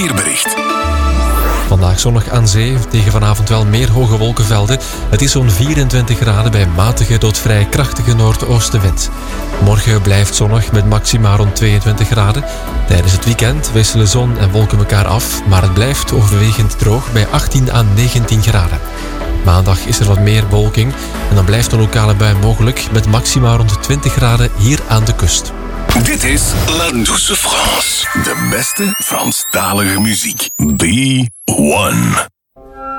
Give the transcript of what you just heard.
weerbericht. Vandaag zonnig aan zee, tegen vanavond wel meer hoge wolkenvelden. Het is zo'n 24 graden bij matige tot vrij krachtige noordoostenwind. Morgen blijft zonnig met maxima rond 22 graden. Tijdens het weekend wisselen zon en wolken elkaar af, maar het blijft overwegend droog bij 18 à 19 graden. Maandag is er wat meer bewolking en dan blijft een lokale bui mogelijk met maxima rond 20 graden hier aan de kust. Dit is La Douce France. De beste Franstalige muziek. B1.